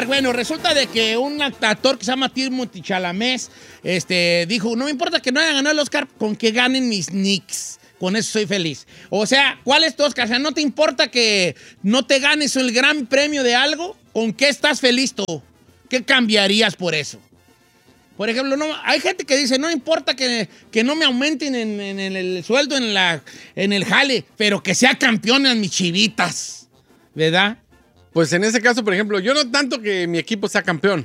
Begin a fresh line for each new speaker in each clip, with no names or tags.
Oscar. Bueno, resulta de que un actor que se llama Timothée Chalamet dijo, no me importa que no haya ganado el Oscar, con que ganen mis Knicks. Con eso soy feliz. O sea, ¿cuál es tu Oscar? O sea, ¿no te importa que no te ganes el gran premio de algo? ¿Con qué estás feliz tú? ¿Qué cambiarías por eso? Por ejemplo, no, hay gente que dice, no importa que no me aumenten en el sueldo en el jale, pero que sea campeón en mis Chivitas, ¿verdad?
Pues en ese caso, por ejemplo, yo no tanto que mi equipo sea campeón.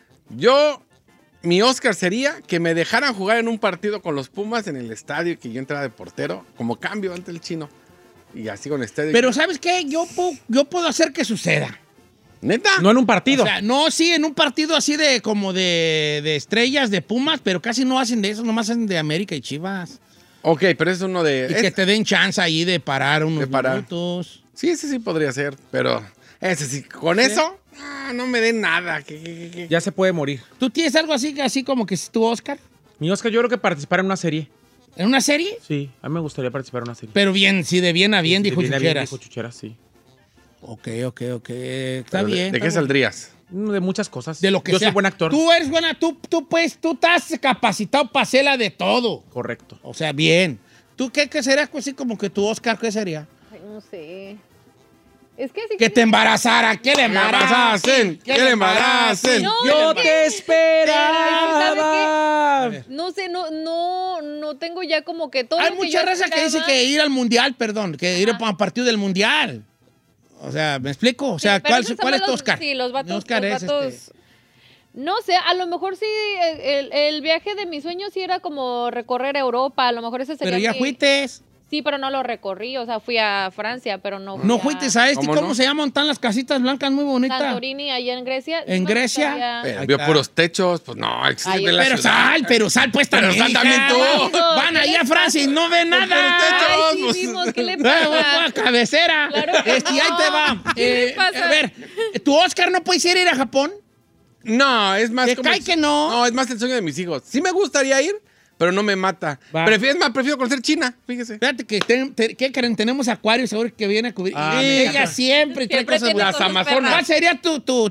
Mi Oscar sería que me dejaran jugar en un partido con los Pumas en el estadio y que yo entrara de portero, como cambio ante el Chino. Y así con el estadio.
Pero ¿sabes qué? Yo puedo hacer que suceda.
¿Neta?
No en un partido.
O sea, no, sí, en un partido así como de estrellas, de Pumas, pero casi no hacen de eso, nomás hacen de América y Chivas.
Ok, pero es uno de...
Y que te den chance ahí de parar unos minutos.
Sí, ese sí podría ser, pero ese sí, con eso, no me den nada.
Ya se puede morir.
¿Tú tienes algo así como que es tu Oscar?
Mi Oscar, yo creo que participar en una serie.
¿En una serie?
Sí, a mí me gustaría participar en una serie.
Pero bien, sí, de bien a bien,
Sí,
dijo
de bien a bien,
Chucheras.
dijo Chucheras, sí.
Ok. Está bien.
¿De qué saldrías?
De muchas cosas.
De lo que
yo
sea.
soy buen actor.
Tú eres buena, tú estás capacitado para hacerla de todo.
Correcto.
O sea, bien. ¿Tú qué sería así como que tu Oscar, qué sería?
Ay, no sé. Es que sí
Que te embarazara, que le embaracen,
que le embaracen.
No,
¡Yo
es que-
te esperaba!
¿Sabes qué? No sé, no tengo ya como que todo
Hay
lo que
mucha
yo
raza que dice
esperaba.
que ir al mundial, que ir a partido del mundial. O sea, ¿me explico? O sea,
Sí, pero
¿cuál
esos
es
son
tu Oscar?
Sí, los vatos.
Mi Oscar
los
es
vatos- No sé, a lo mejor sí, el viaje de mis sueños sí era como recorrer Europa, a lo mejor ese sería
Pero ya
mi-
fuiste.
Sí, pero no lo recorrí, o sea, fui a Francia, pero no fui
No fuiste a
¿Cómo
¿Cómo
no?
se llaman? Están las casitas blancas muy bonitas.
Santorini, allá en Grecia.
¿En
Me
Grecia?
gustaría-
Pero
Ahí
vio
está.
puros techos, pues no, existe
Ay,
en la
Pero
ciudad.
sal, pues
Pero
también.
sal también
hija.
tú.
Van ahí a Francia y no ven nada.
Ay, sí
Pues-
vimos, ¿qué le
Voy
pasa?
a cabecera.
Claro que
Y ahí
no.
te va.
¿Qué le pasa?
A ver, ¿tu Oscar no puedes ir a Japón?
No, es más
¿Te
como...
cae que no?
No, es más el sueño de mis hijos. Sí me gustaría ir, pero no me mata.
Va.
Prefiero conocer China, fíjese.
Fíjate que, ¿qué creen? Tenemos Acuario seguro que viene a cubrir.
Ah,
Y
me
ella
encanta.
siempre trae
Siempre
cosas
tiene
buenas.
cosas
Amazonas.
¿Cuál sería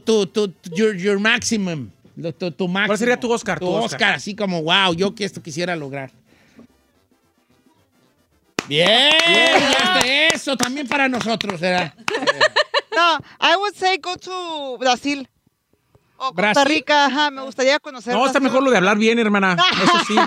your maximum? Tu máximo.
¿Cuál sería tu Oscar?
Tu Oscar, así como, wow, yo que esto quisiera lograr. Bien, ya está eso también para nosotros, ¿verdad?
No, I would say go to Brasil. O Costa
¿Brasil?
Rica, ajá, me gustaría conocer.
No, está
Brasil.
mejor lo de hablar bien, hermana. Eso sí.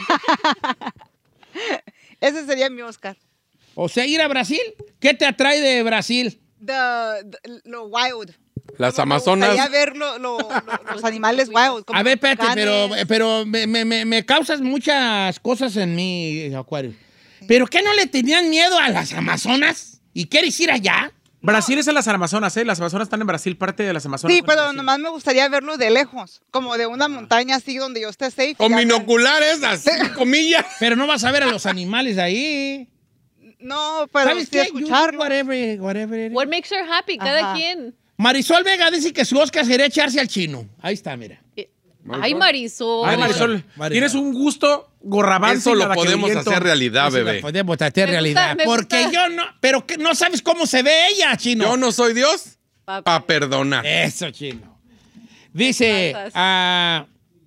Ese sería mi Oscar.
O sea, ir a Brasil. ¿Qué te atrae de Brasil?
Lo wild.
Las
Como
Amazonas.
Me gustaría ver los animales wild. como
A ver, espérate,
tucanes.
pero me causas muchas cosas en mi Acuario. ¿Pero qué no le tenían miedo a las Amazonas? ¿Y quieres ir allá?
Brasil es en las Amazonas, ¿eh? Las Amazonas están en Brasil, parte de las Amazonas.
Sí,
están en
pero
Brasil.
nomás me gustaría verlo de lejos, como de una montaña así donde yo esté safe.
Con
Ya-
binoculares, así, comillas.
Pero no vas a ver a los animales ahí.
No, pero
¿Sabes
sí
qué?
escucharlo.
Whatever.
What makes her happy, cada
Ajá.
quien.
Marisol Vega dice que su Oscar sería echarse al chino. Ahí está, mira.
Ay, Marisol.
Ay, Marisol, tienes un gusto gorrabán.
Eso lo podemos hacer realidad,
Eso la
bebé.
podemos hacer realidad.
me
Porque
gusta.
yo no... Pero que no sabes cómo se ve ella, chino.
Yo no soy Dios
Papi.
para perdonar.
Eso, chino. Dice...
Pasas.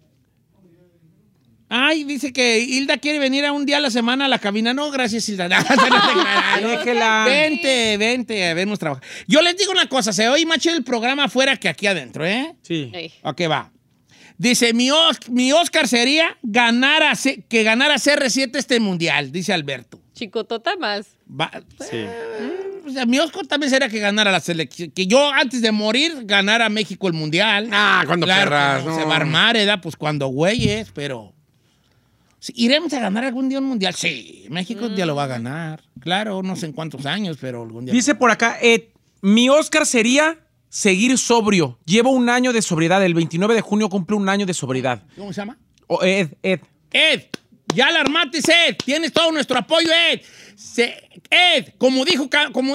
dice que Hilda quiere venir a un día a la semana a la cabina. No, gracias, Hilda.
Déjela.
Vente, a vernos trabajar. Yo les digo una cosa, se oye más chido el programa afuera que aquí adentro, ¿eh?
Sí.
Ey.
Ok, va. Dice, mi Oscar sería que ganara CR7 este mundial, dice Alberto.
Chicotota más.
Sí.
O sea, mi Oscar también sería que ganara la selección. Que yo, antes de morir, ganara México el mundial.
Cuando
Claro que
perras,
no,
no.
se va a armar, ¿verdad? Pues cuando güeyes, pero... Sí, ¿iremos a ganar algún día un mundial? Sí, México un día lo va a ganar. Claro, no sé en cuántos años, pero algún día.
Dice por acá, mi Oscar sería seguir sobrio. Llevo un año de sobriedad. El 29 de junio cumple un año de sobriedad.
¿Cómo se llama?
Ed.
Ed, ya la armaste, Ed. Tienes todo nuestro apoyo, Ed. Ed, como dijo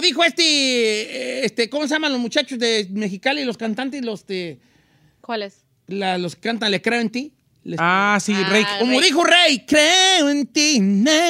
¿cómo se llaman los muchachos de Mexicali, los cantantes,
¿Cuál es?
los que cantan Le Creo en Ti?
Sí, Rey.
Como dijo Rey, creo en ti.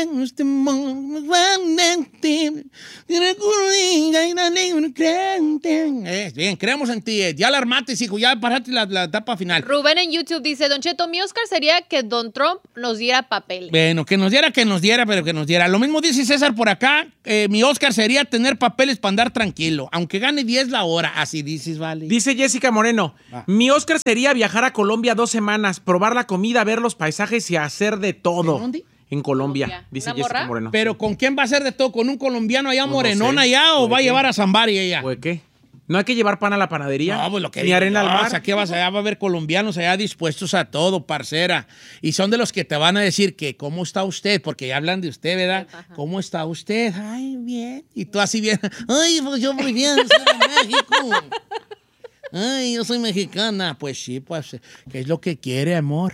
Bien, creemos en ti. Ya la armaste, hijo, ya paraste la etapa final.
Rubén en YouTube dice, Don Cheto, mi Oscar sería que Don Trump nos diera papeles.
Bueno, que nos diera, pero que nos diera. Lo mismo dice César por acá. Mi Oscar sería tener papeles para andar tranquilo, aunque gane 10 la hora. Así dices, vale.
Dice Jessica Moreno, mi Oscar sería viajar a Colombia 2 semanas, probar la comida, ver los paisajes y hacer de todo.
¿En dónde?
En Colombia, dice
¿Una
Jessica
morra?
Moreno.
Pero ¿con quién va a hacer de todo? ¿Con un colombiano allá
Pues no
morenón
sé.
allá o
¿Puede
va a
qué?
llevar a Zambari allá?
¿O qué? ¿No hay que llevar pan a la panadería?
No, pues lo que
ni arena al mar.
O sea, ¿qué vas allá? Va a haber colombianos allá dispuestos a todo, parcera. Y son de los que te van a decir que ¿cómo está usted? Porque ya hablan de usted, ¿verdad?
Ajá.
¿Cómo está usted? Ay, bien. Y tú así bien. Ay, pues yo muy bien, soy de México. Ay, yo soy mexicana. Pues sí, pues, ¿qué es lo que quiere, amor?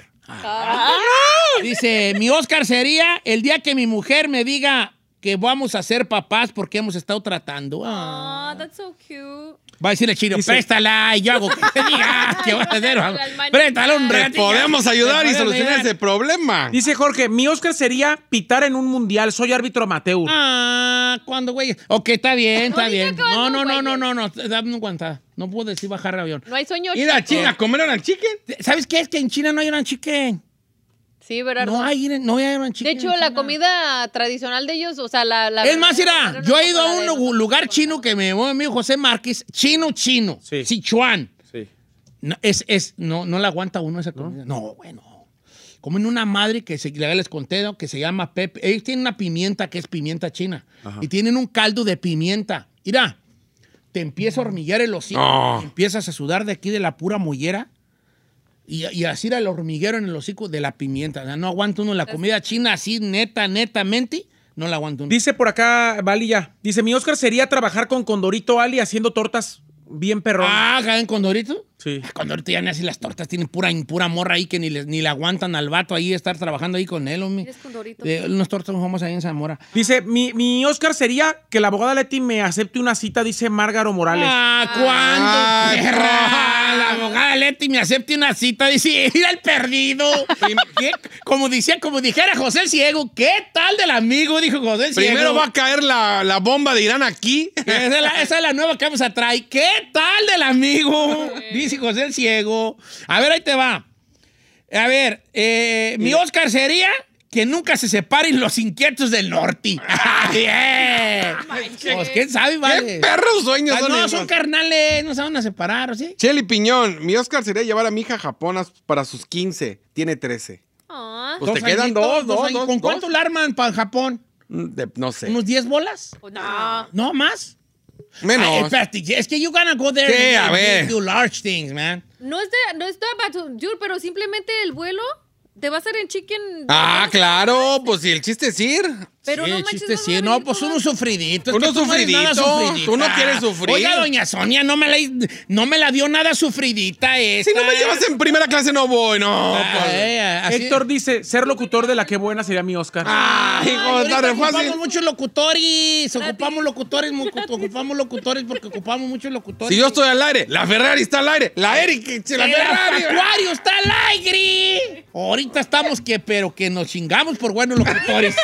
Dice, mi Oscar sería el día que mi mujer me diga que vamos a ser papás porque hemos estado tratando.
Oh, that's so cute.
Va a decirle Chino,
Dice-
préstala y yo hago que te diga que vas a hacer. Préstala un
Te
ratito.
podemos ayudar y
Te podemos
solucionar
ayudar.
ese problema.
Dice Jorge, mi Oscar sería pitar en un mundial, soy árbitro amateur.
¿Cuándo, güey? Ok, está bien, está
No
bien.
diga cuándo,
No, dame un guantá. No puedo decir bajar el avión.
No hay sueño
Ir a
chico.
China a comer una chicken.
¿Sabes qué? Es que en China no hay una chicken.
Sí, ¿verdad?
No hay una
De
chicken.
hecho,
en
la
China.
comida tradicional de ellos, o sea, la
Es más, mira, yo he ido a un
lugar
lugar chino que me llevó mi amigo José Márquez, chino,
Sí.
Sichuan.
Sí.
No la aguanta uno esa comida. No, bueno. Comen una madre que les conté, ¿no? Que se llama Pepe. Ellos tienen una pimienta que es pimienta china. Y tienen un caldo de pimienta. Mira, te empieza a hormiguear el hocico.
No.
Empiezas a sudar de aquí de la pura mollera. Y así era el hormiguero en el hocico de la pimienta. O sea, no aguanta uno la comida china así, netamente. No la aguanta uno.
Dice por acá, Vali ya, dice, mi Oscar sería trabajar con Condorito Ali haciendo tortas bien perrón.
¿En Condorito?
Sí.
Condorito ya ni así las tortas, tienen pura morra ahí que ni le aguantan al vato ahí estar trabajando ahí con él, hombre.
Eres Condorito.
Unas tortas vamos ahí en Zamora.
Dice, mi Oscar sería que la abogada Leti me acepte una cita, dice Márgaro Morales.
¿Cuándo,
Ay,
perra? La abogada Leti me acepte una cita, dice, ir al perdido. ¿Qué? Como dijera José el Ciego, ¿qué tal del amigo? Dijo José el Ciego.
Primero va a caer la bomba de Irán aquí.
Esa es la nueva que vamos a traer. ¿Qué tal del amigo? Dice José el Ciego. A ver, ahí te va. A ver, mi Oscar sería que nunca se separen los inquietos del norte. ¡Bien! Pues, ¿quién sabe, vale?
¿Qué perros sueños son
No,
esos?
son carnales, no se van a separar, ¿o sí?
Cheli Piñón, mi Oscar sería llevar a mi hija a Japón para sus 15. Tiene 13.
Ah,
Pues te quedan
añitos,
dos.
¿Con cuánto la arman para Japón?
No sé.
¿Unos 10 bolas?
no.
¿No, más?
Menos.
Ay, espérate, es que you gonna go there
Sí, a
and
ver.
do large things, man.
No es about to dude, pero simplemente el vuelo te va a hacer en chicken.
Claro, pues si el chiste es ir.
Pero
Sí,
no
el
manches,
chiste
vas a
sí.
venir
No, pues
todas-
uno sufridito. Es
Uno
que tú no eres nada
sufridito.
sufridita.
Tú no quieres sufrir.
Oiga, doña Sonia, no me la dio nada sufridita esta.
Si no me llevas en primera clase no voy, no. pues.
Así-
Héctor dice, ser locutor de La Que Buena sería mi Oscar.
Ay, hijo,
Ay,
está
ahorita
re fácil.
ocupamos muchos locutores. Ocupamos locutores porque ocupamos muchos locutores.
Si yo estoy al aire, la Ferrari está al aire. La Eric, la
El
Ferrari.
acuario está al aire. Ahorita estamos pero que nos chingamos por buenos locutores.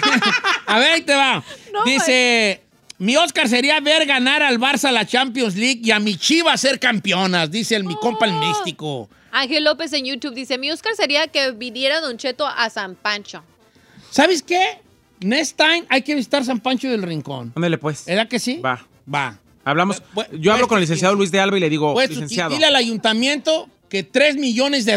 A ver, ahí te va. Dice, mi Oscar sería ver ganar al Barça la Champions League y a mi Chivas ser campeonas, dice mi compa el místico.
Ángel López en YouTube dice, mi Oscar sería que viniera Don Cheto a San Pancho.
¿Sabes qué? Next time hay que visitar San Pancho del Rincón.
Ándale, pues.
¿Verdad que sí?
Va.
Va.
Hablamos.
Pues,
Yo hablo
pues,
con el licenciado Luis de Alba y le digo,
Pues
licenciado.
dile al ayuntamiento que $3 millones.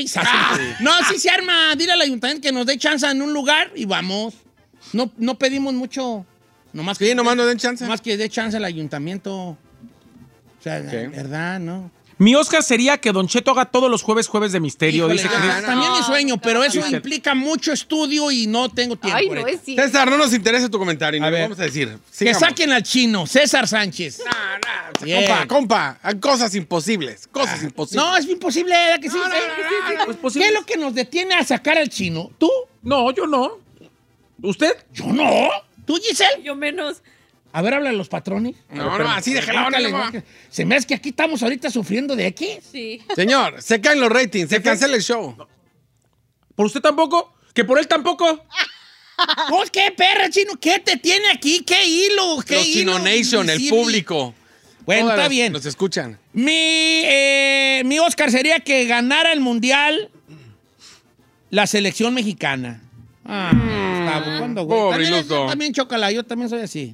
No, sí se arma. Dile al ayuntamiento que nos dé chance en un lugar y vamos. No pedimos mucho. Nomás
Sí, nomás nos den chance.
Nomás que dé chance al ayuntamiento. O sea,
Ok.
¿verdad? ¿No?
Mi Oscar sería que Don Cheto haga todos los jueves de misterio.
Híjole,
Dice
ah,
Chris.
también mi sueño, pero eso
Sí,
implica mucho estudio y no tengo tiempo.
Ay,
ahorita.
no es cierto.
César, no nos interesa tu comentario.
A
No
ver.
vamos a decir.
Que
Sigamos.
saquen al chino, César Sánchez. Bien.
Compa, hay cosas imposibles. Cosas imposibles.
No, es imposible, ¿verdad que sí?
Pues
¿Qué es lo que nos detiene a sacar al chino? ¿Tú?
No, yo no. ¿Usted?
Yo no. ¿Tú, Giselle?
Yo menos.
A ver, habla a los patrones.
No, así déjala.
Márcale,
no, no.
márcale. Se me hace que aquí estamos ahorita sufriendo de X.
Sí.
Señor, se caen los ratings, se cancela el show.
¿Por usted tampoco? ¿Que por él tampoco?
Pues qué perra, Chino, ¿qué te tiene aquí? ¿Qué hilo? ¿Qué
Los
hilo
Chino Nation, el
invisible?
público.
Bueno,
Todas
está
las-
bien.
Nos escuchan.
Mi Oscar sería que ganara el Mundial la selección mexicana. Gustavo, ¿cuándo, güey?
pobre
También,
iluso.
también chócala, yo también soy así.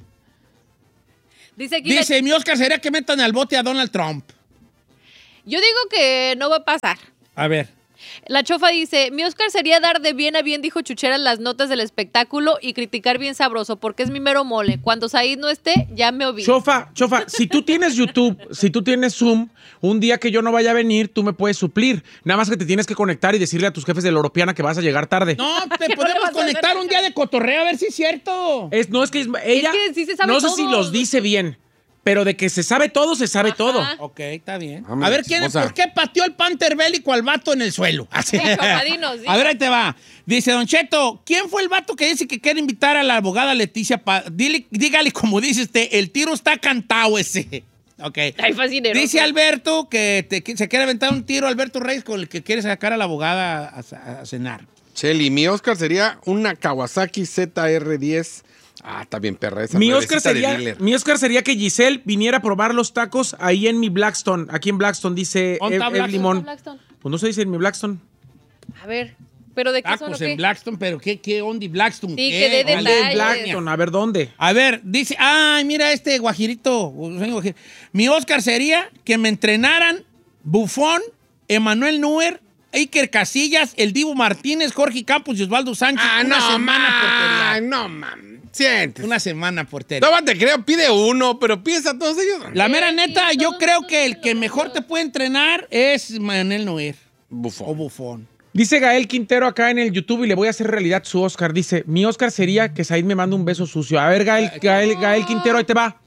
Dice aquí,
Dice, mi Oscar sería que metan al bote a Donald Trump.
yo digo que no va a pasar.
A ver.
La chofa dice, mi Oscar sería dar de bien a bien, dijo Chuchera, las notas del espectáculo y criticar bien sabroso, porque es mi mero mole. Cuando Said no esté, ya me oí.
Chofa, si tú tienes YouTube, si tú tienes Zoom, un día que yo no vaya a venir, tú me puedes suplir. Nada más que te tienes que conectar y decirle a tus jefes de la Europeana que vas a llegar tarde.
No, te
¿Qué
podemos
vas a
conectar
hacer?
un día de cotorreo a ver si es cierto.
No, es que ella,
que sí se sabe
no sé
todo.
si los dice bien, pero de que se sabe todo, se sabe
Ajá.
todo.
Ok, está bien.
Hombre,
A ver,
chismosa.
¿por qué pateó el Panther bélico al vato en el suelo? Así.
Sí, compadino, sí.
A ver, ahí te va. Dice, Don Cheto, ¿quién fue el vato que dice que quiere invitar a la abogada Leticia? Dígale, como dice usted, el tiro está cantado ese. Ok.
Ay, fascinero.
Dice Alberto que se quiere aventar un tiro, Alberto Reyes, con el que quiere sacar a la abogada a cenar.
Cheli, mi Oscar sería una Kawasaki ZR10. Ah, está bien, perra. Esa
Mi Oscar,
nuevecita de dealer.
mi Oscar sería que Giselle viniera a probar los tacos ahí en mi Blackstone. Aquí en Blackstone, dice
¿Dónde está Blackstone?
Limón.
Blackstone.
Pues no se dice en mi Blackstone.
A ver, ¿pero de qué son o
Tacos
qué?
en Blackstone, pero ¿qué onda Blackstone?
Sí,
¿Qué?
que dé
¿Cuál es?
detalles.
Blackstone, a ver dónde.
A ver, dice, ay, mira este guajirito. Mi Oscar sería que me entrenaran Buffon, Emanuel Neuer, Iker Casillas, el Divo Martínez, Jorge Campos y Osvaldo Sánchez.
Ah,
una
no,
semana portería.
no, man. Sientes.
Una semana portería.
No te creo, pide uno, pero piensa a todos ellos.
La mera neta,
Sí,
yo
todos
creo
son
que el
de
que
los
mejor
mejores.
te puede entrenar es Emanuel Neuer o
Bufón.
Buffon.
Dice Gael Quintero acá en el YouTube y le voy a hacer realidad su Oscar. Dice, mi Oscar sería que Said me mande un beso sucio. A ver, Gael Quintero, ahí te va.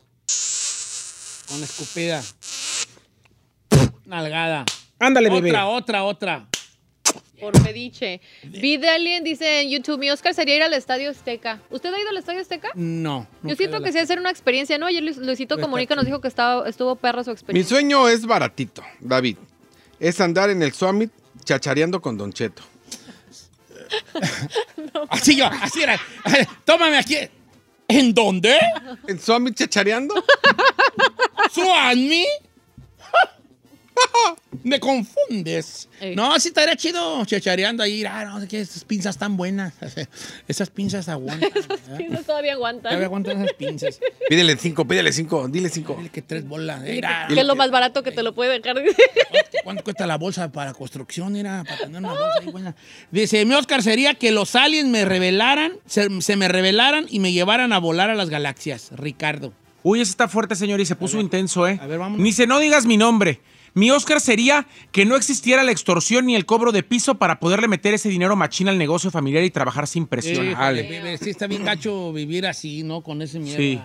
Con escupida. Nalgada.
Ándale, bebé.
Otra.
Por pediche. Vida Alien dice en YouTube, mi Oscar sería ir al Estadio Azteca. ¿Usted ha ido al Estadio Azteca?
No.
Yo siento que sí hacer una experiencia, ¿no? Ayer Luisito
Está
Comunica nos dijo que estuvo perra su
Mi
experiencia.
sueño es baratito, David. Es andar en el Summit chachareando con Don Cheto.
Así era. Tómame aquí. ¿En dónde?
¿En Summit chachareando?
¿Suami? Me confundes.
Ey.
No, sí estaría chido chachareando ahí. No sé qué, esas pinzas tan buenas. Esas pinzas aguantan.
Sí, no, todavía aguantan.
Todavía aguantan esas pinzas.
Pídele 5, dile 5.
Dile que 3 bolas.
Que es lo más barato que te lo puede dejar.
¿Cuánto cuesta la bolsa para construcción? Era para tener una bolsa ahí buena. Dice, mi Oscar sería que los aliens me revelaran, se me revelaran y me llevaran a volar a las galaxias. Ricardo.
Uy, ese está fuerte, señor, y se puso intenso, ¿eh?
A ver, vámonos.
Dice, no digas mi nombre. Mi Oscar sería que no existiera la extorsión ni el cobro de piso para poderle meter ese dinero machín al negocio familiar y trabajar sin presión.
Sí, está bien gacho vivir así, ¿no? Con ese miedo.
Sí.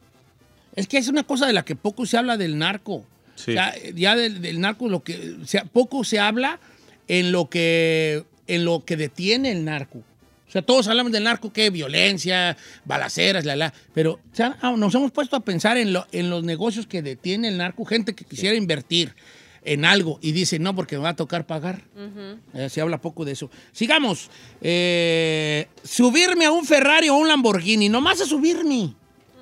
Es que es una cosa de la que poco se habla del narco.
Sí.
O sea, ya del narco poco se habla en lo que detiene el narco. O sea, todos hablamos del narco, que violencia, balaceras, pero o sea, nos hemos puesto a pensar en los negocios que detiene el narco, gente que quisiera invertir en algo y dice, no, porque me va a tocar pagar. Se habla poco de eso. Sigamos. Subirme a un Ferrari o un Lamborghini, nomás a subirme.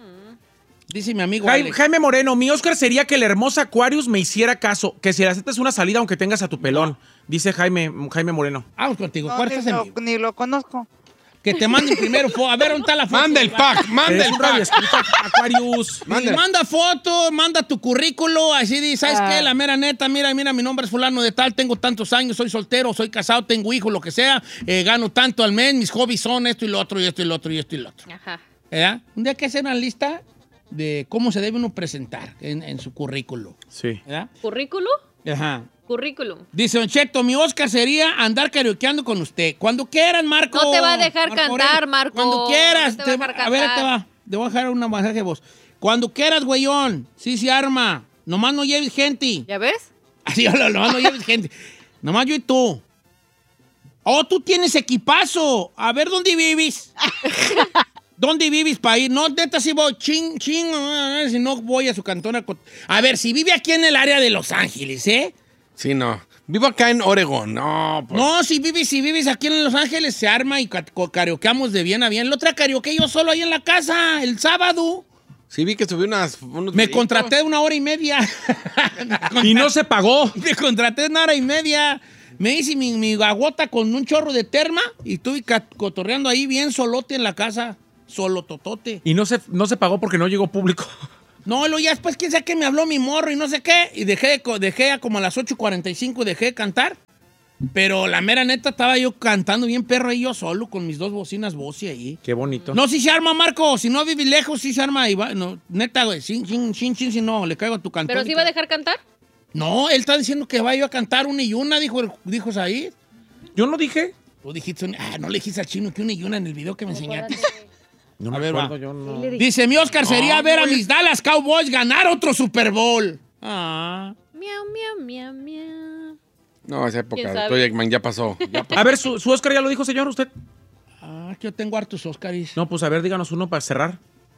Dice mi amigo Alex.
Jaime Moreno, mi Oscar sería que el hermoso Aquarius me hiciera caso, que si le aceptas una salida aunque tengas a tu pelón, dice Jaime Moreno.
Vamos contigo.
No,
¿Cuál
ni,
estás en
lo,
vivo?
ni lo conozco.
Que te manden primero foto. A ver, ¿dónde está la foto?
Manda el pack, manda
Eres
el
un
pack.
radioescucha, Aquarius.
Manda foto, manda tu currículo, así dice, ¿sabes qué? La mera neta, mira, mi nombre es fulano de tal, tengo tantos años, soy soltero, soy casado, tengo hijos, lo que sea, gano tanto al mes, mis hobbies son esto y lo otro, y esto y lo otro, y esto y lo otro.
Ajá.
¿Verdad? Un día hay que hacer una lista de cómo se debe uno presentar en su currículo.
Sí.
¿Verdad?
¿Currículo?
Ajá.
Currículum.
Dice Don Cheto, mi Oscar sería andar karaokeando con usted. Cuando quieras, Marco.
No te va a dejar cantar,
Aurelio.
Marco.
Cuando quieras.
No te va a dejar
A ver, ahí
cantar.
te va. Te voy a dejar una masaje de voz. Cuando quieras, güeyón. Sí, se arma. Nomás no lleves gente.
¿Ya ves?
Así, nomás no lleves gente. Nomás yo y tú. Oh, tú tienes equipazo. A ver, ¿dónde vives? ¿Dónde vives para ir? No, neta, si voy. Si no voy a su cantón. A ver, si vive aquí en el área de Los Ángeles, ¿eh?
Sí, no. Vivo acá en Oregón. No, pues.
No, si vives aquí en Los Ángeles, se arma y karaokeamos de bien a bien. La otra karaoke yo solo ahí en la casa, el sábado.
Sí, vi que subí unos
Me
videitos.
contraté 1 hora y media.
Y no se pagó.
Me contraté 1 hora y media. Me hice mi gagota con un chorro de terma y estuve cotorreando ahí bien solote en la casa. Solo totote.
Y no se pagó porque no llegó público.
No, luego ya después, quién sabe que me habló mi morro y no sé qué. Y dejé como a las 8:45, dejé de cantar. Pero la mera neta estaba yo cantando bien perro ahí yo solo con mis 2 bocinas Bose ahí.
Qué bonito.
No, si se arma, Marco. Si no vive lejos, sí se arma. Y va, no, neta, güey. Si no, le caigo a tu cantón.
¿Pero sí va a dejar cantar?
No, él está diciendo que vaya yo a cantar una y una, dijo Said.
Yo no dije.
Tú dijiste, no le dijiste al chino que una y una en el video que me enseñaste.
No
A
me
ver,
acuerdo,
va.
yo no.
Dice, mi Oscar sería ver a mis Dallas Cowboys ganar otro Super Bowl. Ah.
Miau, miau, miau, miau.
No, esa época
¿Quién
de
sabe?
Toy Eggman ya pasó.
A ver, su Oscar ya lo dijo, señor, usted.
Que yo tengo hartos Oscaris.
No, pues a ver, díganos uno para cerrar.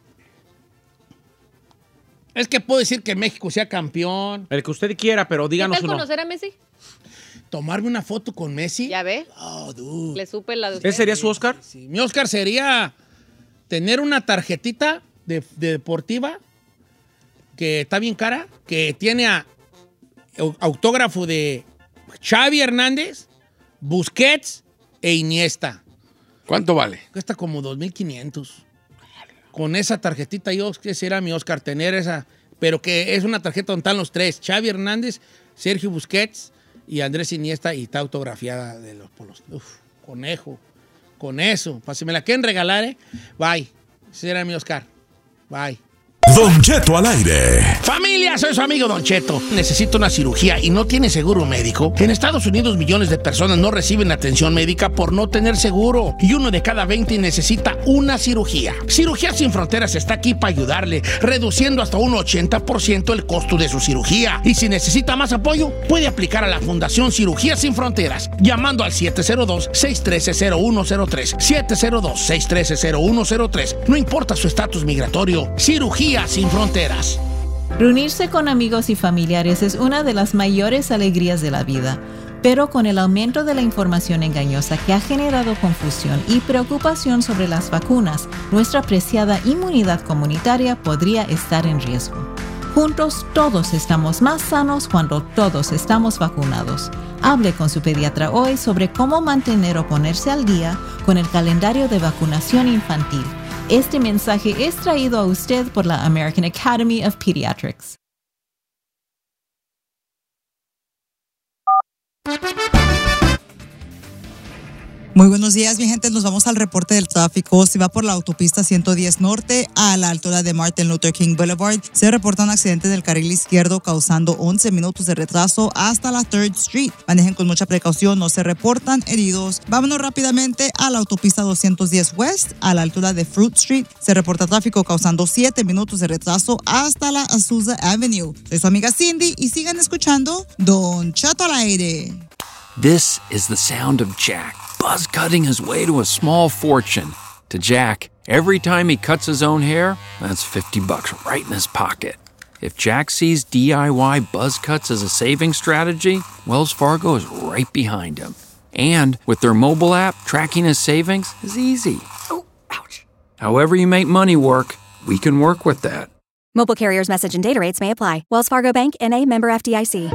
Es que puedo decir que México sea campeón.
El que usted quiera, pero
¿Qué
díganos
tal
uno.
conocer a Messi?
Tomarme una foto con Messi.
¿Ya ve?
Oh, dude.
Le supe la de usted.
¿Ese sería su Oscar?
Sí, mi Oscar sería tener una tarjetita de deportiva que está bien cara, que tiene autógrafo de Xavi Hernández, Busquets e Iniesta.
¿Cuánto vale?
Cuesta como 2,500. Con esa tarjetita yo, que será mi Oscar, tener esa, pero que es una tarjeta donde están los 3, Xavi Hernández, Sergio Busquets y Andrés Iniesta, y está autografiada por los conejo. Con eso, para si me la quieren regalar, bye. Ese era mi Oscar. Bye.
Don Cheto al aire.
Familia, soy su amigo Don Cheto. Necesito una cirugía y no tiene seguro médico. En Estados Unidos millones de personas no reciben atención médica por no tener seguro. Y 1 de cada 20 necesita una cirugía. Cirugías Sin Fronteras está aquí para ayudarle, reduciendo hasta un 80% el costo de su cirugía. Y si necesita más apoyo, puede aplicar a la Fundación Cirugías Sin Fronteras, llamando al 702-613-0103. 702-613-0103. No importa su estatus migratorio. Cirugía Sin Fronteras.
Reunirse con amigos y familiares es una de las mayores alegrías de la vida, pero con el aumento de la información engañosa que ha generado confusión y preocupación sobre las vacunas, nuestra preciada inmunidad comunitaria podría estar en riesgo. Juntos todos estamos más sanos cuando todos estamos vacunados. Hable con su pediatra hoy sobre cómo mantener o ponerse al día con el calendario de vacunación infantil. Este mensaje es traído a usted por la American Academy of Pediatrics.
Muy buenos días, mi gente. Nos vamos al reporte del tráfico. Si va por la autopista 110 Norte a la altura de Martin Luther King Boulevard, se reporta un accidente en el carril izquierdo causando 11 minutos de retraso hasta la 3rd Street. Manejen con mucha precaución, no se reportan heridos. Vámonos rápidamente a la autopista 210 West a la altura de Fruit Street. Se reporta tráfico causando 7 minutos de retraso hasta la Azusa Avenue. Soy su amiga Cindy y sigan escuchando Don Cheto al aire.
This is the sound of Jack, buzz cutting his way to a small fortune. To Jack, every time he cuts his own hair, that's $50 right in his pocket. If Jack sees DIY buzz cuts as a saving strategy, Wells Fargo is right behind him. And with their mobile app, tracking his savings is easy. Oh, ouch. However you make money work, we can work with that.
Mobile carriers' message and data rates may apply. Wells Fargo Bank, N.A., member FDIC.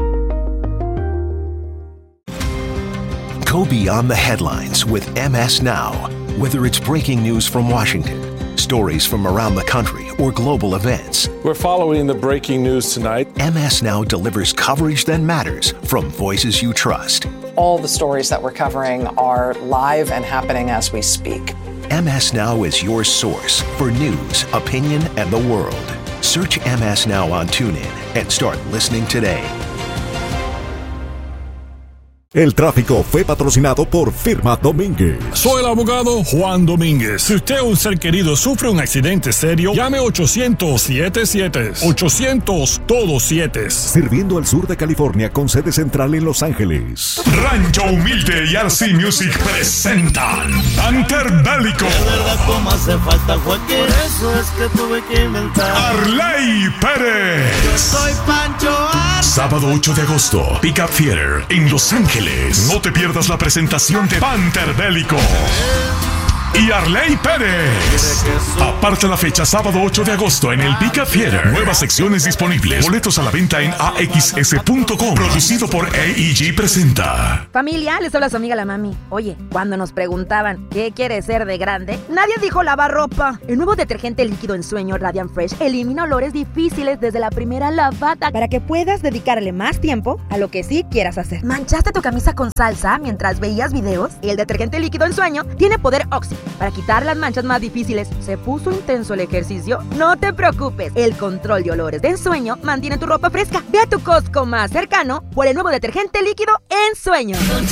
Go beyond the headlines with MS Now. Whether it's breaking news from Washington, stories from around the country, or global events,
we're following the breaking news tonight.
MS Now delivers coverage that matters from voices you trust.
All the stories that we're covering are live and happening as we speak.
MS Now is your source for news, opinion, and the world. Search MS Now on TuneIn and start listening today.
El tráfico fue patrocinado por Firma Domínguez.
Soy el abogado Juan Domínguez. Si usted o un ser querido sufre un accidente serio, llame 800-77. 800 todos 7.
Sirviendo al sur de California con sede central en Los Ángeles.
Rancho Humilde y RC Music presentan Panterdélico.
De verdad como hace falta Joaquín. Por eso es que tuve que inventar
Arley Pérez.
Yo soy Pancho Arce.
Sábado 8 de agosto, Pickup Theater en Los Ángeles. No te pierdas la presentación de Panterdélico y Arley Pérez. Aparta la fecha, sábado 8 de agosto en el Pickup Theater. Nuevas secciones disponibles. Boletos a la venta en axs.com. Producido por AEG presenta.
Familia, les habla su amiga la mami. Oye, cuando nos preguntaban ¿qué quieres ser de grande? Nadie dijo lavar ropa. El nuevo detergente líquido en sueño Radiant Fresh elimina olores difíciles desde la primera lavada para que puedas dedicarle más tiempo a lo que sí quieras hacer. ¿Manchaste tu camisa con salsa mientras veías videos? El detergente líquido en sueño tiene poder óxido para quitar las manchas más difíciles. ¿Se puso intenso el ejercicio? No te preocupes, el control de olores de ensueño mantiene tu ropa fresca. Ve a tu Costco más cercano por el nuevo detergente líquido en sueño.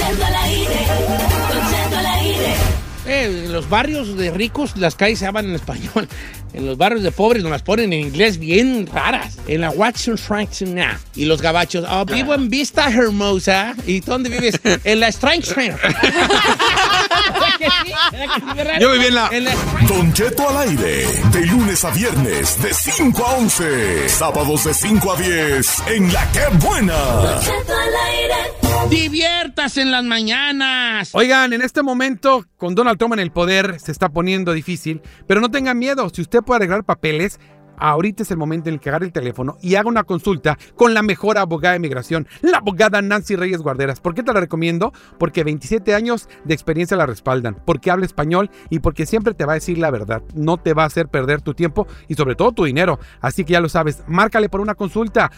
En los barrios de ricos las calles se llaman en español. En los barrios de pobres nos las ponen en inglés bien raras. En la Watson Franklin now. Y los gabachos, vivo en Vista Hermosa. ¿Y tú dónde vives? En la Strength Trainer.
Yo viví en la...
Don Cheto al aire. De lunes a viernes, de 5 a 11. Sábados de 5 a 10. En La Que Buena.
Don Cheto al aire. Diviértase en las mañanas.
Oigan, en este momento, con Donald Trump en el poder, se está poniendo difícil. Pero no tengan miedo. Si usted puede arreglar papeles, ahorita es el momento en el que agarre el teléfono y haga una consulta con la mejor abogada de migración, la abogada Nancy Reyes Guarderas. ¿Por qué te la recomiendo? Porque 27 años de experiencia la respaldan, porque habla español y porque siempre te va a decir la verdad. No te va a hacer perder tu tiempo y sobre todo tu dinero. Así que ya lo sabes, márcale por una consulta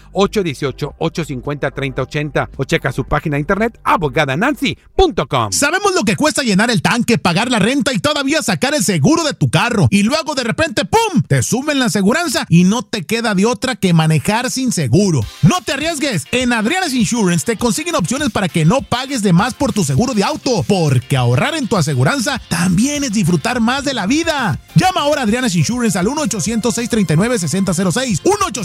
818-850-3080 o checa su página de internet abogadanancy.com.
Sabemos lo que cuesta llenar el tanque, pagar la renta y todavía sacar el seguro de tu carro. Y luego de repente, ¡pum!, te suben la aseguranza y no te queda de otra que manejar sin seguro. No te arriesgues. En Adriana's Insurance te consiguen opciones para que no pagues de más por tu seguro de auto, porque ahorrar en tu aseguranza también es disfrutar más de la vida. Llama ahora a Adriana's Insurance al 1-800-639-6006,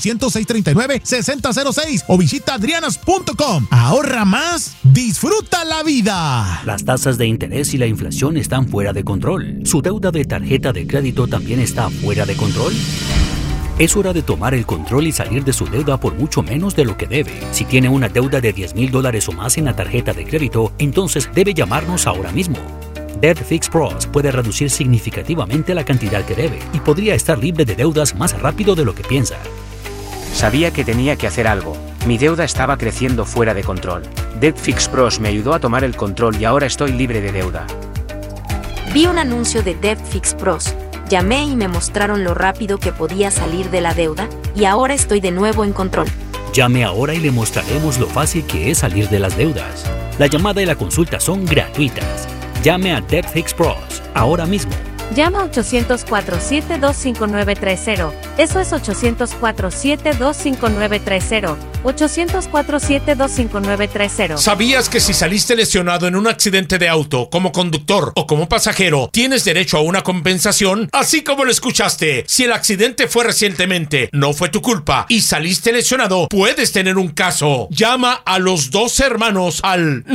1-800-639-6006 o visita adrianas.com. Ahorra más, disfruta la vida.
Las tasas de interés y la inflación están fuera de control. ¿Su deuda de tarjeta de crédito también está fuera de control? Es hora de tomar el control y salir de su deuda por mucho menos de lo que debe. Si tiene una deuda de $10,000 o más en la tarjeta de crédito, entonces debe llamarnos ahora mismo. Debt Fix Pros puede reducir significativamente la cantidad que debe y podría estar libre de deudas más rápido de lo que piensa.
Sabía que tenía que hacer algo. Mi deuda estaba creciendo fuera de control. Debt Fix Pros me ayudó a tomar el control y ahora estoy libre de deuda.
Vi un anuncio de Debt Fix Pros. Llamé y me mostraron lo rápido que podía salir de la deuda y ahora estoy de nuevo en control.
Llame ahora y le mostraremos lo fácil que es salir de las deudas. La llamada y la consulta son gratuitas. Llame a Debt Fix Pros ahora mismo.
Llama a 800-472-5930. Eso es 800-472-5930. 800-472-5930.
¿Sabías que si saliste lesionado en un accidente de auto como conductor o como pasajero, tienes derecho a una compensación? Así como lo escuchaste, si el accidente fue recientemente, no fue tu culpa y saliste lesionado, puedes tener un caso. Llama a los dos hermanos al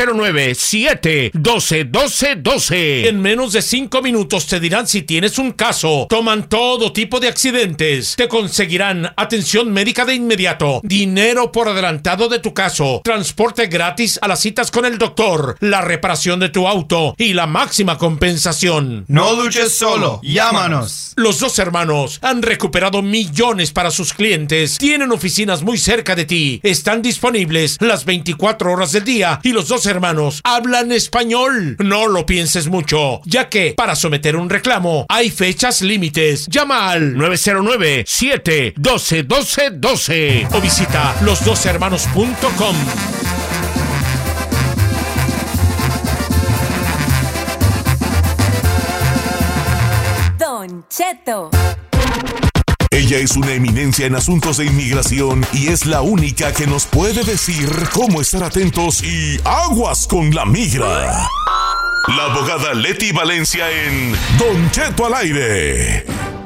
909-712-1212. En menos de 5 minutos te dirán si tienes un caso. Toman todo tipo de accidentes. Te conseguirán atención médica de inmediato, dinero por adelantado de tu caso, transporte gratis a las citas con el doctor, la reparación de tu auto y la máxima compensación.
No luches solo, llámanos.
Los dos hermanos han recuperado millones para sus clientes. Tienen oficinas muy cerca de ti. Están disponibles las 24 horas del día y los dos hermanos hablan español. No lo pienses mucho, ya que para someter un reclamo hay fechas límites. Llama al 909-712-1212 o visita losdoshermanos.com.
Don Cheto.
Ella Ella es una eminencia en asuntos de inmigración y es la única que nos puede decir cómo estar atentos y aguas con la migra. La abogada Leti Valencia en Don Cheto al aire.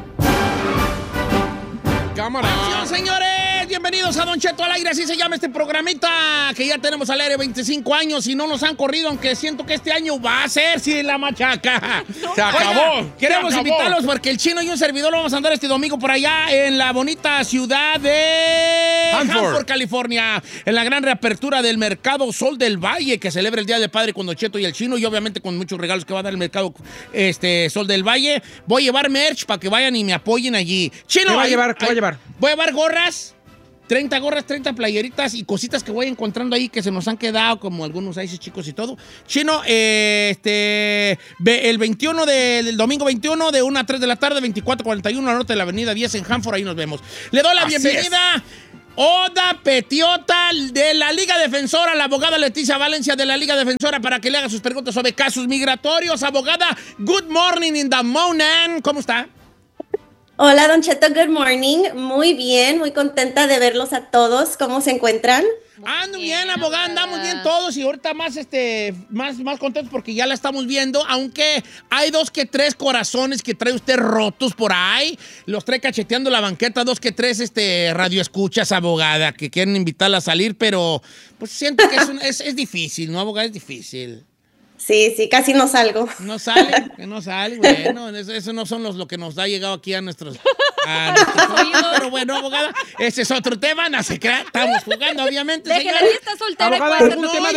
Cámara. Señores, bienvenidos a Don Cheto al aire, así se llama este programita, que ya tenemos al aire 25 años y no nos han corrido, aunque siento que este año va a ser, sí, la machaca.
Se acabó.
Queremos invitarlos porque el Chino y un servidor lo vamos a andar este domingo por allá en la bonita ciudad de Hanford, California, en la gran reapertura del mercado Sol del Valle, que celebra el Día del Padre con Don Cheto y el Chino, y obviamente con muchos regalos que va a dar el mercado Sol del Valle. Voy a llevar merch para que vayan y me apoyen allí. Chino,
¿Qué va a llevar? ¿Qué va a llevar?
Voy a llevar gorras, 30 gorras, 30 playeritas y cositas que voy encontrando ahí que se nos han quedado, como algunos ices chicos y todo. Chino, el 21 del domingo 21 de 1 a 3 de la tarde, 2441 al norte de la avenida 10 en Hanford, ahí nos vemos. Le doy la bienvenida. Oda Petiota de la Liga Defensora, la abogada Leticia Valencia de la Liga Defensora, para que le haga sus preguntas sobre casos migratorios. Abogada, good morning in the morning. ¿Cómo está?
Hola, Don Cheto, good morning. Muy bien, muy contenta de verlos a todos. ¿Cómo se encuentran?
Ando bien, abogada, andamos bien todos y ahorita más contentos porque ya la estamos viendo, aunque hay 2 que 3 corazones que trae usted rotos por ahí, los trae cacheteando la banqueta, 2 que 3 radioescuchas, abogada, que quieren invitarla a salir, pero pues siento que es difícil, ¿no, abogada? Es difícil.
Sí, casi no salgo.
No sale, bueno, eso no son lo que nos ha llegado aquí a nuestros oídos, pero bueno, abogada, ese es otro tema, no se crea, estamos jugando, obviamente.
Déjela, ella está soltera.
Abogada, es un tema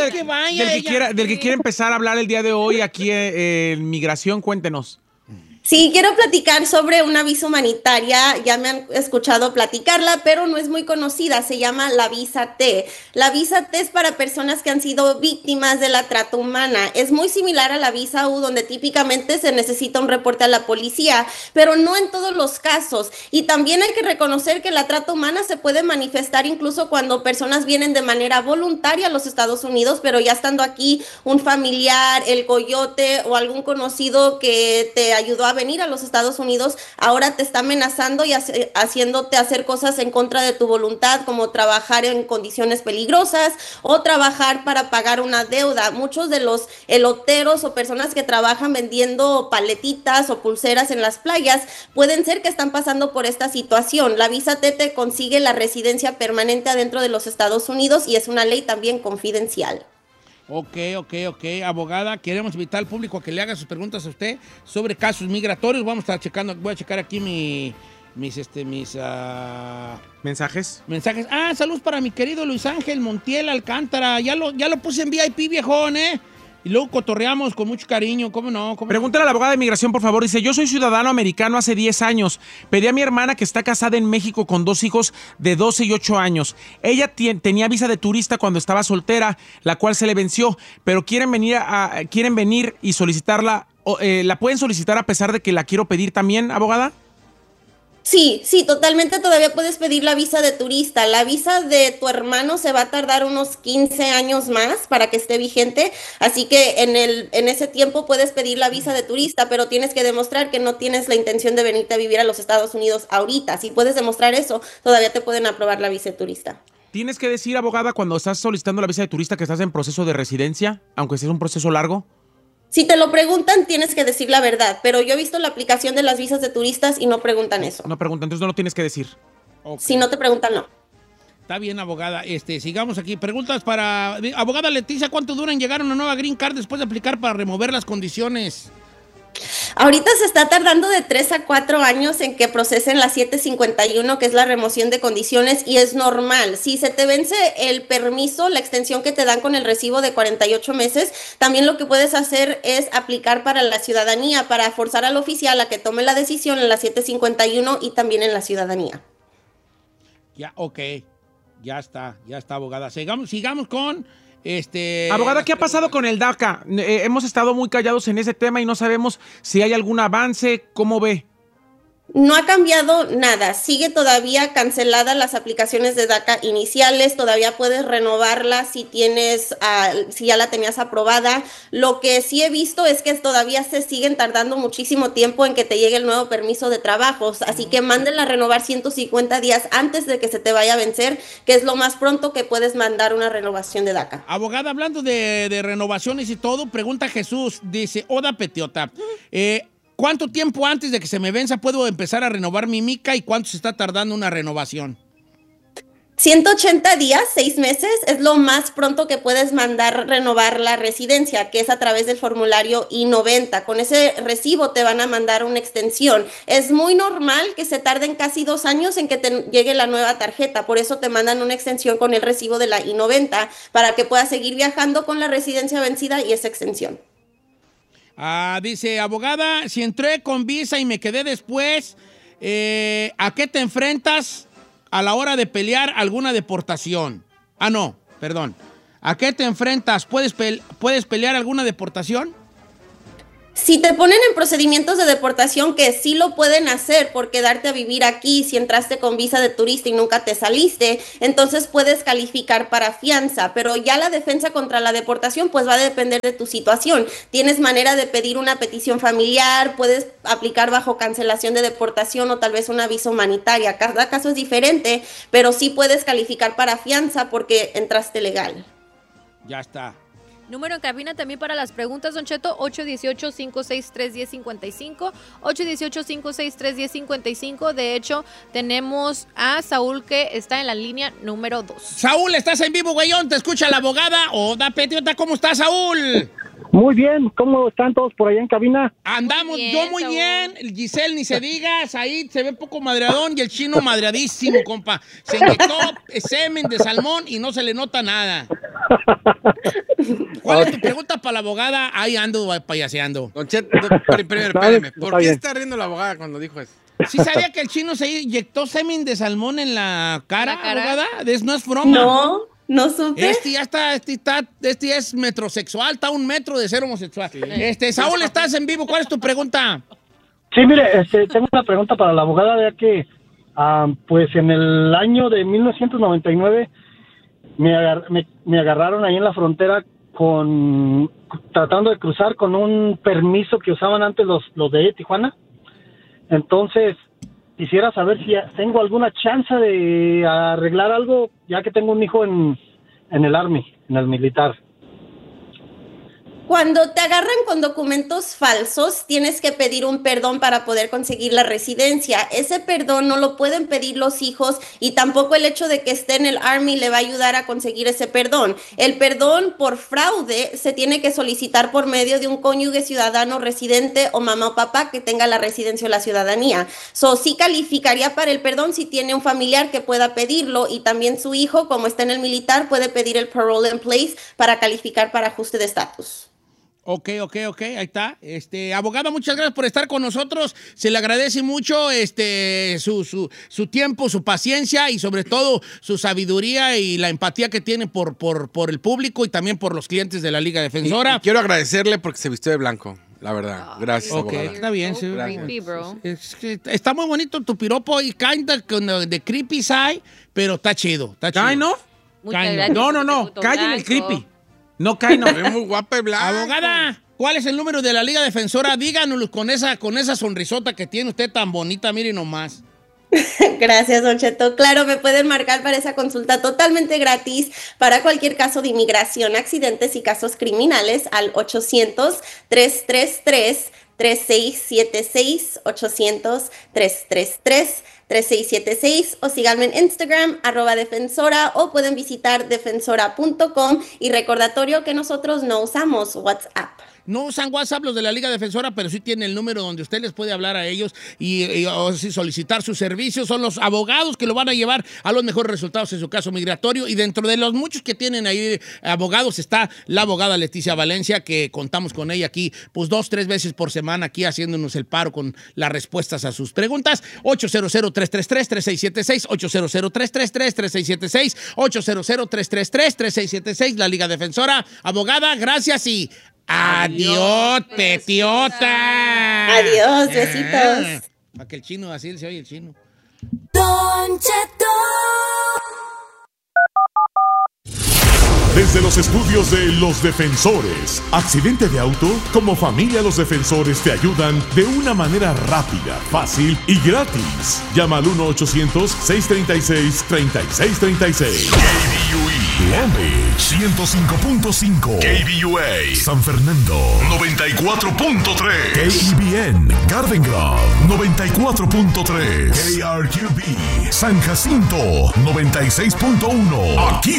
del que quiere empezar a hablar el día de hoy aquí en Migración, cuéntenos.
Sí, quiero platicar sobre una visa humanitaria, ya me han escuchado platicarla, pero no es muy conocida, se llama la visa T. La visa T es para personas que han sido víctimas de la trata humana. Es muy similar a la visa U, donde típicamente se necesita un reporte a la policía, pero no en todos los casos. Y también hay que reconocer que la trata humana se puede manifestar incluso cuando personas vienen de manera voluntaria a los Estados Unidos, pero ya estando aquí un familiar, el coyote o algún conocido que te ayudó a venir a los Estados Unidos, ahora te está amenazando y haciéndote hacer cosas en contra de tu voluntad, como trabajar en condiciones peligrosas o trabajar para pagar una deuda. Muchos de los eloteros o personas que trabajan vendiendo paletitas o pulseras en las playas pueden ser que están pasando por esta situación. La visa T te consigue la residencia permanente adentro de los Estados Unidos y es una ley también confidencial.
Ok, abogada, queremos invitar al público a que le haga sus preguntas a usted sobre casos migratorios. Vamos a estar checando, voy a checar aquí mis
mensajes.
Saludos para mi querido Luis Ángel Montiel Alcántara. Ya lo puse en VIP, viejón, y luego cotorreamos con mucho cariño, ¿cómo no?
Pregúntale a la abogada de inmigración, por favor. Dice, yo soy ciudadano americano hace 10 años. Pedí a mi hermana que está casada en México con 2 hijos de 12 y 8 años. Ella tenía visa de turista cuando estaba soltera, la cual se le venció, pero quieren venir y solicitarla. ¿La pueden solicitar a pesar de que la quiero pedir también, abogada?
Sí, totalmente todavía puedes pedir la visa de turista. La visa de tu hermano se va a tardar unos 15 años más para que esté vigente, así que en ese tiempo puedes pedir la visa de turista, pero tienes que demostrar que no tienes la intención de venirte a vivir a los Estados Unidos ahorita. Si puedes demostrar eso, todavía te pueden aprobar la visa de turista.
¿Tienes que decir, abogada, cuando estás solicitando la visa de turista que estás en proceso de residencia, aunque sea un proceso largo?
Si te lo preguntan, tienes que decir la verdad, pero yo he visto la aplicación de las visas de turistas y no preguntan eso.
No preguntan, entonces no lo tienes que decir.
Okay. Si no te preguntan, no.
Está bien, abogada. Sigamos aquí. Preguntas para... Abogada Leticia, ¿cuánto dura en llegar a una nueva green card después de aplicar para remover las condiciones?
Ahorita se está tardando de 3 a 4 años en que procesen la 751, que es la remoción de condiciones, y es normal. Si se te vence el permiso, la extensión que te dan con el recibo de 48 meses, también lo que puedes hacer es aplicar para la ciudadanía, para forzar al oficial a que tome la decisión en la 751 y también en la ciudadanía.
Ya, ok. Ya está, abogada. Sigamos con...
Abogada, ¿qué ha pasado con el DACA? Hemos estado muy callados en ese tema y no sabemos si hay algún avance. ¿Cómo ve?
No ha cambiado nada, sigue todavía canceladas las aplicaciones de DACA iniciales, todavía puedes renovarla si ya la tenías aprobada. Lo que sí he visto es que todavía se siguen tardando muchísimo tiempo en que te llegue el nuevo permiso de trabajos, así que mándenla a renovar 150 días antes de que se te vaya a vencer, que es lo más pronto que puedes mandar una renovación de DACA.
Abogada, hablando de renovaciones y todo, pregunta Jesús, dice, Oda Petiota, ¿cuánto tiempo antes de que se me venza puedo empezar a renovar mi mica y cuánto se está tardando una renovación?
180 días, 6 meses, es lo más pronto que puedes mandar renovar la residencia, que es a través del formulario I-90. Con ese recibo te van a mandar una extensión. Es muy normal que se tarden casi 2 años en que te llegue la nueva tarjeta, por eso te mandan una extensión con el recibo de la I-90 para que puedas seguir viajando con la residencia vencida y esa extensión.
Dice, abogada, si entré con visa y me quedé después, ¿a qué te enfrentas a la hora de pelear alguna deportación? No, perdón. ¿A qué te enfrentas? ¿Puedes pelear alguna deportación?
Si te ponen en procedimientos de deportación, que sí lo pueden hacer por quedarte a vivir aquí, si entraste con visa de turista y nunca te saliste, entonces puedes calificar para fianza, pero ya la defensa contra la deportación pues va a depender de tu situación. Tienes manera de pedir una petición familiar, puedes aplicar bajo cancelación de deportación o tal vez una visa humanitaria. Cada caso es diferente, pero sí puedes calificar para fianza porque entraste legal.
Ya está.
Número en cabina también para las preguntas, Don Cheto, 818-563-1055, 818-563-1055. De hecho, tenemos a Saúl que está en la línea número 2.
Saúl, estás en vivo, güeyón, te escucha la abogada Oda Petiota. ¿Cómo estás, Saúl?
Muy bien, ¿cómo están todos por allá en cabina?
Andamos, muy bien, yo muy
Saúl.
Bien, el Giselle ni se diga, Said se ve poco madreadón y el chino madreadísimo, compa. Se inyectó semen de salmón y no se le nota nada. ¿Cuál es tu pregunta para la abogada? Ahí ando payaseando.
Don Cheto, espérame. ¿Por qué está riendo la abogada cuando dijo eso?
¿Sí sabía que el chino se inyectó semen de salmón en la cara, abogada? No es broma.
No supe.
Este es metrosexual, está a 1 metro de ser homosexual. Sí. Saúl, estás en vivo, ¿cuál es tu pregunta?
Sí, mire, tengo una pregunta para la abogada, ya que pues en el año de 1999 me agarraron ahí en la frontera tratando de cruzar con un permiso que usaban antes los de Tijuana. Entonces, quisiera saber si tengo alguna chance de arreglar algo, ya que tengo un hijo en el Army, en el militar.
Cuando te agarran con documentos falsos, tienes que pedir un perdón para poder conseguir la residencia. Ese perdón no lo pueden pedir los hijos y tampoco el hecho de que esté en el Army le va a ayudar a conseguir ese perdón. El perdón por fraude se tiene que solicitar por medio de un cónyuge ciudadano residente o mamá o papá que tenga la residencia o la ciudadanía. Sí calificaría para el perdón si tiene un familiar que pueda pedirlo y también su hijo, como está en el militar, puede pedir el parole in place para calificar para ajuste de estatus.
Ok, ahí está. Abogada, muchas gracias por estar con nosotros. Se le agradece mucho su tiempo, su paciencia y sobre todo su sabiduría y la empatía que tiene por el público y también por los clientes de la Liga Defensora.
Y quiero agradecerle porque se vistió de blanco, la verdad. Gracias, abogada.
Está bien.
So creepy, bro.
Está muy bonito tu piropo y kinda de creepy side, pero está chido.
¿Kind of? No. Callen el creepy. No cae, no. Es muy guapa y blanca.
Abogada, ¿cuál es el número de la Liga Defensora? Díganoslo con esa sonrisota que tiene usted tan bonita, mire nomás.
Gracias, Don Cheto. Claro, me pueden marcar para esa consulta totalmente gratis para cualquier caso de inmigración, accidentes y casos criminales al 800-333-3676, 800-333-3676 o síganme en Instagram, @defensora, o pueden visitar defensora.com y recordatorio que nosotros no usamos WhatsApp.
No usan WhatsApp los de la Liga Defensora, pero sí tienen el número donde usted les puede hablar a ellos y solicitar sus servicios. Son los abogados que lo van a llevar a los mejores resultados en su caso migratorio. Y dentro de los muchos que tienen ahí abogados está la abogada Leticia Valencia, que contamos con ella aquí pues 2-3 veces por semana aquí haciéndonos el paro con las respuestas a sus preguntas. 800-333-3676, 800-333-3676, 800-333-3676, la Liga Defensora. Abogada, gracias y adiós, Petiota.
Adiós, besitos.
Para que el chino, así se oye el chino.
Don Cheto.
Desde los estudios de Los Defensores. ¿Accidente de auto? Como familia, Los Defensores te ayudan de una manera rápida, fácil y gratis. Llama al 1-800-636-3636. KBUE Long Beach 105.5. KBUA San Fernando 94.3. KEBN Garden Grove 94.3. KRQB San Jacinto 96.1. Aquí